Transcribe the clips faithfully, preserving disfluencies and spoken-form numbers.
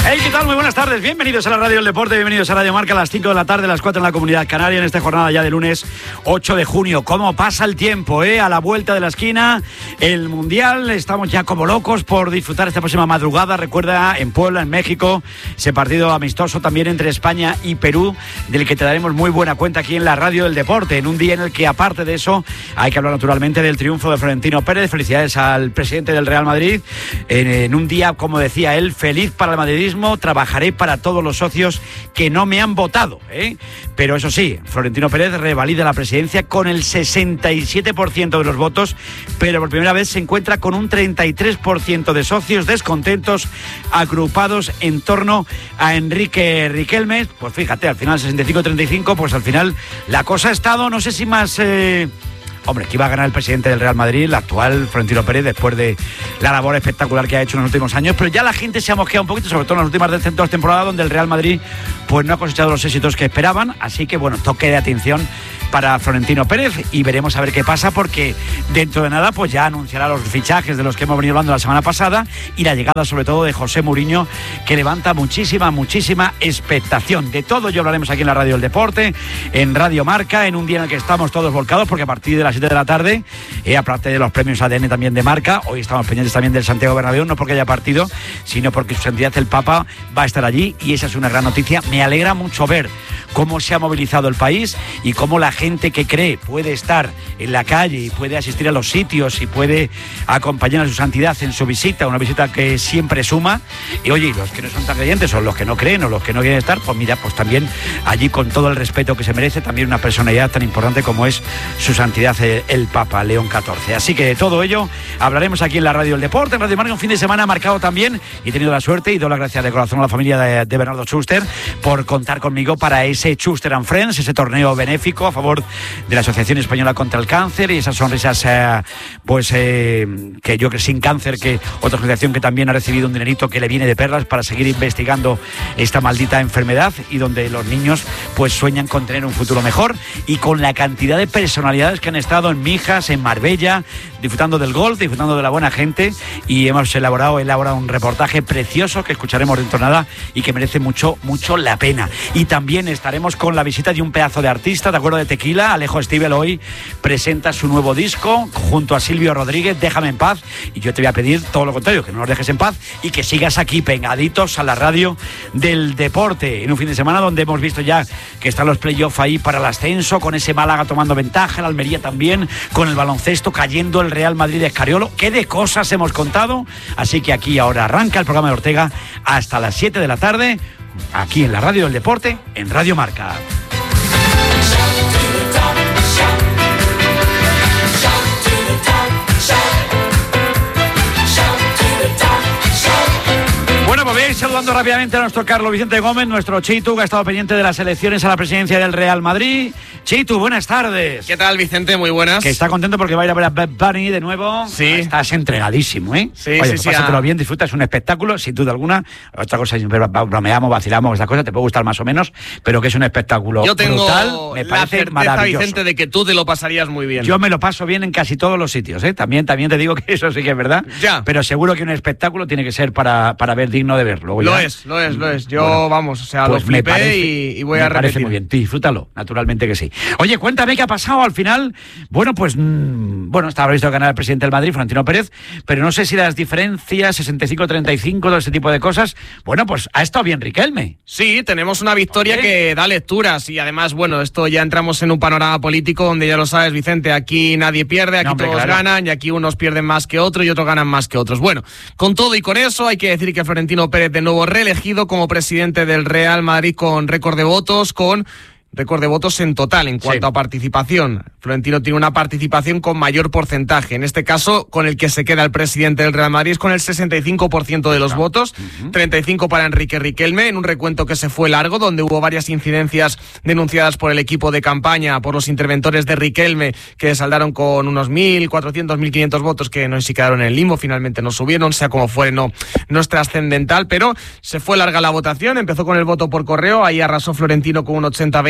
Hey, ¿qué tal? Muy buenas tardes. Bienvenidos a la Radio del Deporte, bienvenidos a Radio Marca a las cinco de la tarde, a las cuatro en la Comunidad Canaria, en esta jornada ya de lunes ocho de junio. ¿Cómo pasa el tiempo, eh? A la vuelta de la esquina, el Mundial. Estamos ya como locos por disfrutar esta próxima madrugada. Recuerda, en Puebla, en México, ese partido amistoso también entre España y Perú, del que te daremos muy buena cuenta aquí en la Radio del Deporte, en un día en el que, aparte de eso, hay que hablar naturalmente del triunfo de Florentino Pérez. Felicidades al presidente del Real Madrid. En, en un día, como decía él, feliz para el madridismo. Trabajaré para todos los socios que no me han votado, ¿eh? Pero eso sí, Florentino Pérez revalida la presidencia con el sesenta y siete por ciento de los votos, pero por primera vez se encuentra con un treinta y tres por ciento de socios descontentos agrupados en torno a Enrique Riquelme. Pues fíjate, al final sesenta y cinco a treinta y cinco, pues al final la cosa ha estado, no sé si más... Eh... Hombre, que iba a ganar el presidente del Real Madrid, el actual Florentino Pérez, después de la labor espectacular que ha hecho en los últimos años, pero ya la gente se ha mosqueado un poquito, sobre todo en las últimas dos temporadas, donde el Real Madrid pues no ha cosechado los éxitos que esperaban, así que bueno, toque de atención para Florentino Pérez y veremos a ver qué pasa, porque dentro de nada pues ya anunciará los fichajes de los que hemos venido hablando la semana pasada y la llegada sobre todo de José Mourinho, que levanta muchísima, muchísima expectación. De todo ello hablaremos aquí en la Radio del Deporte, en Radio Marca, en un día en el que estamos todos volcados, porque a partir de las siete de la tarde, eh, aparte de los premios A D N también de Marca, hoy estamos pendientes también del Santiago Bernabéu, no porque haya partido, sino porque su santidad el Papa va a estar allí y esa es una gran noticia. Me alegra mucho ver cómo se ha movilizado el país y cómo la gente que cree puede estar en la calle y puede asistir a los sitios y puede acompañar a su santidad en su visita, una visita que siempre suma. Y oye, los que no son tan creyentes o los que no creen o los que no quieren estar, pues mira, pues también allí con todo el respeto que se merece, también una personalidad tan importante como es su santidad el Papa León catorce. Así que de todo ello hablaremos aquí en la Radio del Deporte, en Radio Marca, un fin de semana marcado también, y he tenido la suerte y doy las gracias de corazón a la familia de, de Bernardo Schuster por contar conmigo para ese Schuster and Friends, ese torneo benéfico a favor de la Asociación Española contra el Cáncer, y esas sonrisas eh, pues eh, que yo creo sin cáncer, que otra asociación que también ha recibido un dinerito que le viene de perlas para seguir investigando esta maldita enfermedad, y donde los niños pues sueñan con tener un futuro mejor, y con la cantidad de personalidades que han estado en Mijas, en Marbella, disfrutando del golf, disfrutando de la buena gente, y hemos elaborado, elaborado un reportaje precioso que escucharemos dentro de nada y que merece mucho, mucho la pena. Y también estaremos con la visita de un pedazo de artista, ¿de acuerdo? De Tequila. Alejo Stivel hoy presenta su nuevo disco junto a Silvio Rodríguez, Déjame en paz, y yo te voy a pedir todo lo contrario, que no nos dejes en paz y que sigas aquí pegaditos a la Radio del Deporte, en un fin de semana donde hemos visto ya que están los playoffs ahí para el ascenso, con ese Málaga tomando ventaja, el Almería también, con el baloncesto cayendo el Real Madrid de Escariolo. Qué de cosas hemos contado, así que aquí ahora arranca el programa de Ortega hasta las siete de la tarde, aquí en la Radio del Deporte, en Radio Marca. Bueno, pues voy a ir saludando rápidamente a nuestro Carlos Vicente Gómez, nuestro Chitu, que ha estado pendiente de las elecciones a la presidencia del Real Madrid. Chitu, buenas tardes. ¿Qué tal, Vicente? Muy buenas. Que está contento porque va a ir a ver a Bad Bunny de nuevo. Sí. Estás entregadísimo, ¿eh? Sí, Oye, sí, pues sí. pásatelo Ah. bien, disfruta, es un espectáculo, sin duda alguna. Otra cosa es bromeamos, vacilamos, estas cosas te puede gustar más o menos, pero que es un espectáculo Yo tengo brutal, me la parece certeza, maravilloso. Vicente, de que tú te lo pasarías muy bien. Yo me lo paso bien en casi todos los sitios, ¿eh? También, también te digo que eso sí que es verdad. Ya. Pero seguro que un espectáculo tiene que ser para, para ver, digno de verlo. Lo ya, es, lo es, lo es. Yo, bueno, vamos, o sea, pues lo flipé me parece, y, y voy me a repetir. parece muy bien, disfrútalo, naturalmente que sí. Oye, cuéntame qué ha pasado al final. Bueno, pues, mmm, bueno, estaba previsto ganar el presidente del Madrid, Florentino Pérez, pero no sé si las diferencias, sesenta y cinco a treinta y cinco, todo ese tipo de cosas, bueno, pues ha estado bien Riquelme. Sí, tenemos una victoria Oye. que da lecturas y además, bueno, esto ya entramos en un panorama político donde ya lo sabes, Vicente, aquí nadie pierde, aquí No, hombre, todos claro. ganan y aquí unos pierden más que otros y otros ganan más que otros. Bueno, con todo y con eso hay que decir que Florentino Pérez de nuevo reelegido como presidente del Real Madrid con récord de votos, con récord de votos en total en cuanto Sí. a participación. Florentino tiene una participación con mayor porcentaje. En este caso, con el que se queda el presidente del Real Madrid es con el sesenta y cinco por ciento de los Claro. votos, Uh-huh. treinta y cinco para Enrique Riquelme, en un recuento que se fue largo, donde hubo varias incidencias denunciadas por el equipo de campaña, por los interventores de Riquelme, que saldaron con unos mil cuatrocientos, mil quinientos votos que no sé si quedaron en el limbo, finalmente no subieron, sea como fuere, no, no es trascendental, pero se fue larga la votación, empezó con el voto por correo, ahí arrasó Florentino con un ochenta veinte,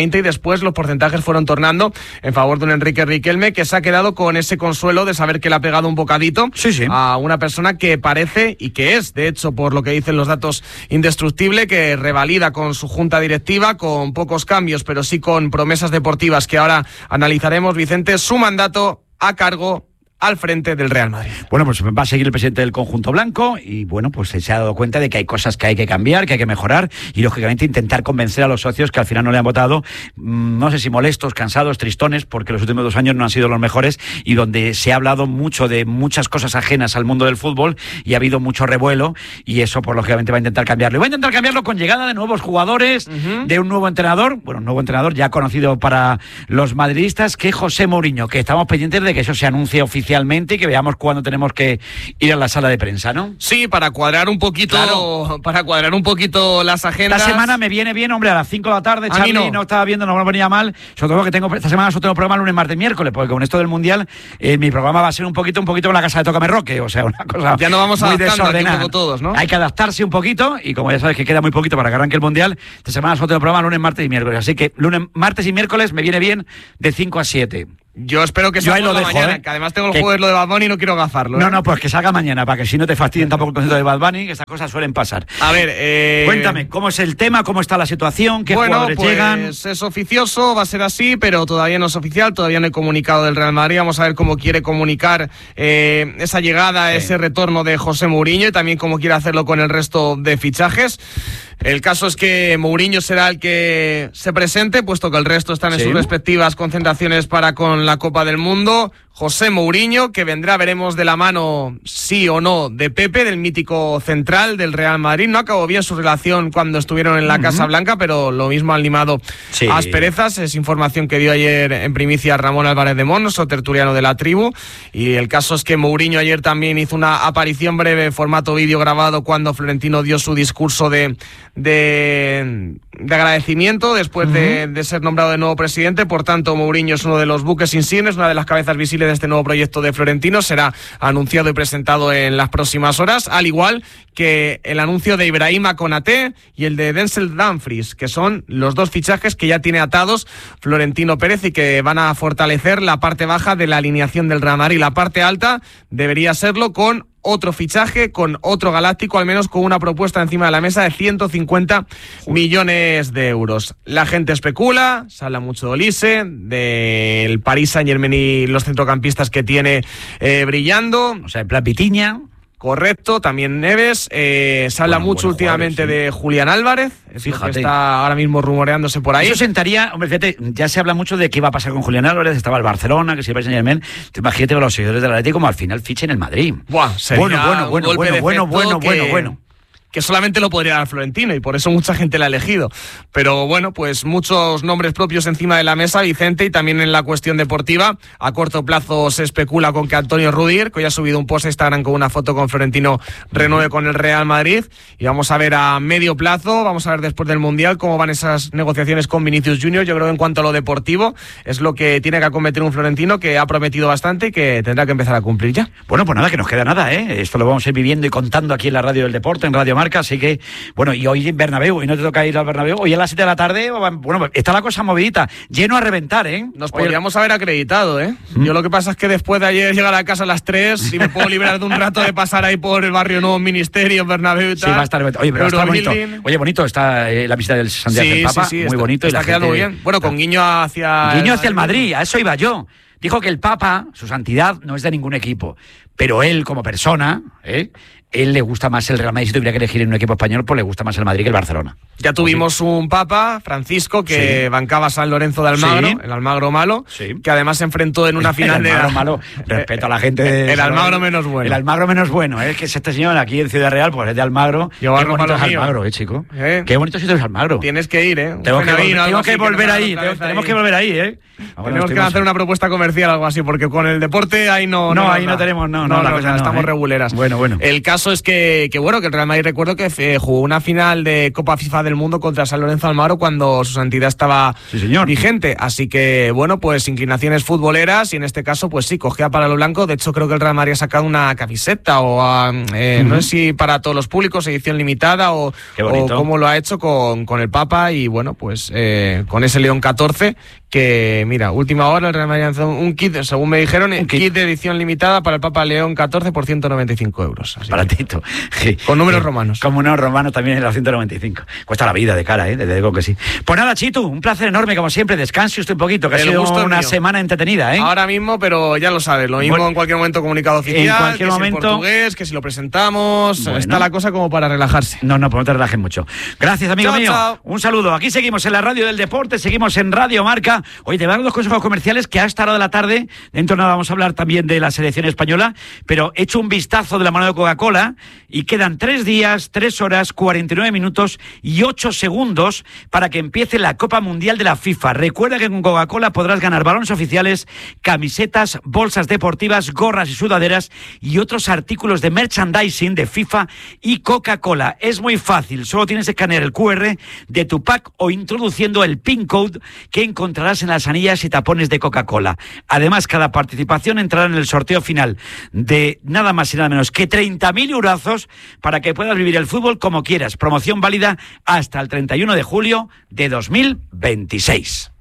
veinte y después los porcentajes fueron tornando en favor de un Enrique Riquelme que se ha quedado con ese consuelo de saber que le ha pegado un bocadito sí, sí. a una persona que parece y que es, de hecho, por lo que dicen los datos, indestructible, que revalida con su junta directiva, con pocos cambios, pero sí con promesas deportivas que ahora analizaremos, Vicente, su mandato a cargo al frente del Real Madrid. Bueno, pues va a seguir el presidente del conjunto blanco y bueno, pues se ha dado cuenta de que hay cosas que hay que cambiar, que hay que mejorar y lógicamente intentar convencer a los socios que al final no le han votado, no sé si molestos, cansados, tristones, porque los últimos dos años no han sido los mejores y donde se ha hablado mucho de muchas cosas ajenas al mundo del fútbol y ha habido mucho revuelo y eso pues lógicamente va a intentar cambiarlo. Y va a intentar cambiarlo con llegada de nuevos jugadores, uh-huh. de un nuevo entrenador, bueno, un nuevo entrenador ya conocido para los madridistas, que es José Mourinho, que estamos pendientes de que eso se anuncie oficialmente y que veamos cuándo tenemos que ir a la sala de prensa, ¿no? Sí, para cuadrar un poquito, claro. para cuadrar un poquito las agendas. Esta semana me viene bien, hombre, a las cinco de la tarde, Charly, no. no estaba viendo, no me venía mal, sobre todo que tengo, esta semana solo tengo programa lunes, martes, miércoles, porque con esto del Mundial, eh, mi programa va a ser un poquito, un poquito con la casa de Tócame Roque, o sea, una cosa ya no vamos muy adaptando aquí desordenada. Un poco todos, ¿no? Hay que adaptarse un poquito, y como ya sabes que queda muy poquito para que arranque el Mundial, esta semana solo tengo programa lunes, martes y miércoles, así que lunes, martes y miércoles me viene bien de cinco a siete. Yo espero que Yo salga lo dejo, mañana, ¿eh? que además tengo el que... jueves lo de Bad Bunny y no quiero gafarlo. ¿eh? No, no, pues que salga mañana, para que si no te fastidien tampoco el concepto de Bad Bunny, que estas cosas suelen pasar. A ver, eh... cuéntame, ¿cómo es el tema? ¿Cómo está la situación? ¿Qué bueno, jugadores pues llegan? Es oficioso, va a ser así, pero todavía no es oficial, todavía no hay comunicado del Real Madrid. Vamos a ver cómo quiere comunicar eh, esa llegada, sí. ese retorno de José Mourinho y también cómo quiere hacerlo con el resto de fichajes. El caso es que Mourinho será el que se presente, puesto que el resto están en sí. sus respectivas concentraciones para con la Copa del Mundo. José Mourinho, que vendrá, veremos de la mano, sí o no, de Pepe, del mítico central del Real Madrid. No acabó bien su relación cuando estuvieron en la uh-huh. Casa Blanca, pero lo mismo han limado sí. asperezas. Es información que dio ayer en primicia Ramón Álvarez de Mon, nuestro tertuliano de la tribu. Y el caso es que Mourinho ayer también hizo una aparición breve en formato vídeo grabado cuando Florentino dio su discurso de, de, de agradecimiento después uh-huh. de, de ser nombrado de nuevo presidente. Por tanto, Mourinho es uno de los buques insignes, una de las cabezas visibles de este nuevo proyecto de Florentino. Será anunciado y presentado en las próximas horas, al igual que el anuncio de Ibrahima Konaté y el de Denzel Dumfries, que son los dos fichajes que ya tiene atados Florentino Pérez y que van a fortalecer la parte baja de la alineación del Real Madrid. La parte alta debería serlo con otro fichaje, con otro galáctico, al menos con una propuesta encima de la mesa de ciento cincuenta millones de euros. La gente especula, se habla mucho de Olise, del Paris Saint-Germain y los centrocampistas que tiene eh, brillando. O sea, en plan Vitinha. Correcto, también Neves. Eh, se habla bueno, mucho últimamente jugadores, sí. de Julián Álvarez. Es Fíjate. Que está ahora mismo rumoreándose por ahí. Eso sentaría, hombre, fíjate, ya se habla mucho de qué iba a pasar con Julián Álvarez. Estaba el Barcelona, que si va a Saint-Germain. Imagínate con los seguidores del Atlético como al final fichen el Madrid. Buah, sería bueno, bueno, bueno, bueno, bueno, bueno, que... bueno, bueno. que solamente lo podría dar Florentino y por eso mucha gente la ha elegido. Pero bueno, pues muchos nombres propios encima de la mesa, Vicente, y también en la cuestión deportiva. A corto plazo se especula con que Antonio Rudiger, que hoy ha subido un post a Instagram con una foto con Florentino, renueve con el Real Madrid. Y vamos a ver a medio plazo, vamos a ver después del Mundial cómo van esas negociaciones con Vinicius Junior Yo creo que en cuanto a lo deportivo es lo que tiene que acometer un Florentino que ha prometido bastante y que tendrá que empezar a cumplir ya. Bueno, pues nada, que nos queda nada, ¿eh? Esto lo vamos a ir viviendo y contando aquí en la Radio del Deporte, en Radio Marca, así que, bueno, y hoy en Bernabéu, y no te toca ir al Bernabéu, hoy a las siete de la tarde, bueno, está la cosa movidita, lleno a reventar, ¿eh? Nos hoy podríamos el... haber acreditado, ¿eh? ¿Mm? Yo lo que pasa es que después de ayer llegar a casa a las tres y me puedo liberar de un rato de pasar ahí por el barrio Nuevo Ministerio, Bernabéu y tal. Sí, va a estar, oye, pero va a estar bonito. Oye, bonito está eh, la visita del Santiago sí, del Papa, sí, sí, muy está, bonito. Está y la quedando gente... bien. Bueno, con guiño hacia... Guiño hacia el Madrid, a eso iba yo. Dijo que el Papa, su santidad, no es de ningún equipo, pero él como persona, ¿eh? él le gusta más el Real Madrid. Si tuviera que elegir en un equipo español, pues le gusta más el Madrid que el Barcelona. Ya tuvimos ¿sí? un Papa, Francisco, que sí. bancaba a San Lorenzo de Almagro, sí. el Almagro malo, sí. que además se enfrentó en una final el Almagro de... malo, respeto a la gente de... El Almagro menos bueno. El Almagro menos bueno, ¿eh? que es este señor aquí en Ciudad Real, pues es de Almagro. Yo Qué bonito es Almagro, ¿eh, chico? ¿Eh? Qué bonito sitio es Almagro. Tienes que ir, ¿eh? Tengo que, volver, tengo que volver ahí, tengo, tenemos que volver ahí, ¿eh? Bueno, tenemos que hacer una propuesta comercial o algo así, porque con el deporte ahí no... No, ahí no tenemos, no, no, no estamos reguleras. Bueno, bueno. El caso caso es que, que bueno, que el Real Madrid, recuerdo que eh, jugó una final de Copa FIFA del Mundo contra San Lorenzo Almagro cuando su santidad estaba sí, señor. vigente. Así que, bueno, pues inclinaciones futboleras y en este caso, pues sí, cogía para lo blanco. De hecho, creo que el Real Madrid ha sacado una camiseta o a, eh, uh-huh. no sé si para todos los públicos, edición limitada o, o cómo lo ha hecho con, con el Papa y, bueno, pues eh, con ese León catorce que, mira, última hora el Real Madrid ha un kit, según me dijeron, un kit. kit de edición limitada para el Papa León catorce por ciento noventa y cinco euros. Así baratito. Que, con números romanos. Como números romanos también en los ciento noventa y cinco. Cuesta la vida de cara, ¿eh? Te digo que sí. Pues nada, Chitu, un placer enorme, como siempre. Descanse usted un poquito, que el ha sido una mío. semana entretenida, ¿eh? Ahora mismo, pero ya lo sabes, lo mismo bueno, en cualquier momento comunicado oficial, en cualquier que momento, si en portugués, que si lo presentamos, bueno. está la cosa como para relajarse. No, no, pues no te relajes mucho. Gracias, amigo chao, mío. Chao. Un saludo. Aquí seguimos en la Radio del Deporte, seguimos en Radio Marca. Oye, te voy a dar los consejos comerciales que a esta hora de la tarde, dentro de nada vamos a hablar también de la selección española, pero he hecho un vistazo de la mano de Coca-Cola y quedan tres días, tres horas, cuarenta y nueve minutos y ocho segundos para que empiece la Copa Mundial de la FIFA. Recuerda que con Coca-Cola podrás ganar balones oficiales, camisetas, bolsas deportivas, gorras y sudaderas y otros artículos de merchandising de FIFA y Coca-Cola. Es muy fácil, solo tienes que escanear el cu erre de tu pack o introduciendo el PIN code que encontrarás en las anillas y tapones de Coca-Cola. Además, cada participación entrará en el sorteo final de nada más y nada menos que treinta mil eurazos para que puedas vivir el fútbol como quieras. Promoción válida hasta el treinta y uno de julio de dos mil veintiséis.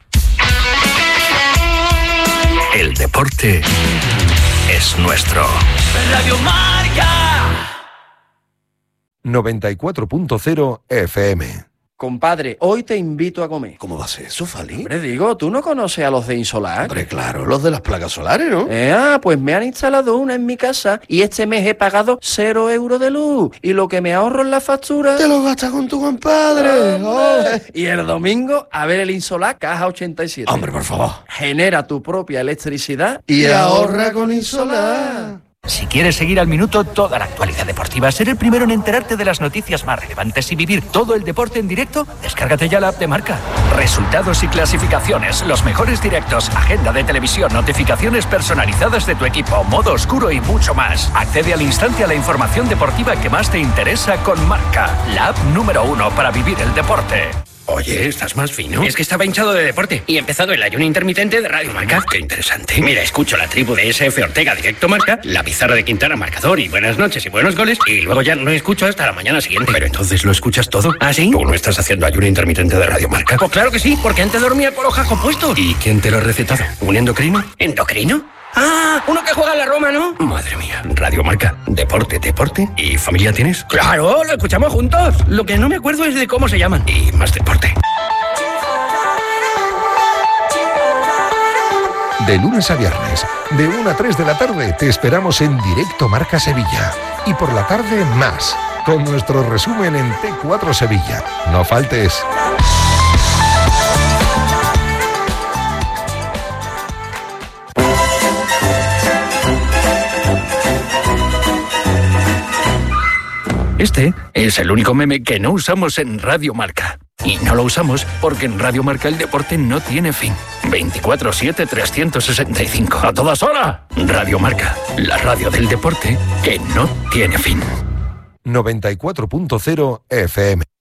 El deporte es nuestro. Radio Marca noventa y cuatro punto cero F M. Compadre, hoy te invito a comer. ¿Cómo va a ser eso, Fali? Hombre, digo, ¿tú no conoces a los de Insolar? Hombre, claro, los de las placas solares, ¿no? Eh, ah, pues me han instalado una en mi casa y este mes he pagado cero euros de luz. Y lo que me ahorro en la factura... ¡Te lo gastas con tu compadre! Oh. Y el domingo, a ver el Insolar Caja ochenta y siete. Hombre, por favor. Genera tu propia electricidad y, y ahorra con Insolar. Si quieres seguir al minuto toda la actualidad deportiva, ser el primero en enterarte de las noticias más relevantes y vivir todo el deporte en directo, descárgate ya la app de Marca. Resultados y clasificaciones, los mejores directos, agenda de televisión, notificaciones personalizadas de tu equipo, modo oscuro y mucho más. Accede al instante a la información deportiva que más te interesa con Marca, la app número uno para vivir el deporte. Oye, ¿estás más fino? Es que estaba hinchado de deporte y he empezado el ayuno intermitente de Radio Marca. Qué interesante. Mira, escucho la tribu de ese efe Ortega Directo Marca, la pizarra de Quintana marcador y buenas noches y buenos goles, y luego ya no escucho hasta la mañana siguiente. Pero entonces lo escuchas todo. ¿Ah, sí? ¿Tú no estás haciendo ayuno intermitente de Radio Marca? Pues claro que sí, porque antes dormía con los jajos puestos. ¿Y quién te lo ha recetado? ¿Un endocrino? ¿Endocrino? Ah, uno que juega en la Roma, ¿no? Madre mía, Radio Marca, deporte, deporte. ¿Y familia tienes? Claro, lo escuchamos juntos. Lo que no me acuerdo es de cómo se llaman. Y más deporte. De lunes a viernes, de una a tres de la tarde, te esperamos en Directo Marca Sevilla. Y por la tarde, más, con nuestro resumen en T cuatro Sevilla. No faltes. Este es el único meme que no usamos en Radio Marca. Y no lo usamos porque en Radio Marca el deporte no tiene fin. veinticuatro siete trescientos sesenta y cinco. ¡A todas horas! Radio Marca, la radio del deporte que no tiene fin. noventa y cuatro punto cero F M.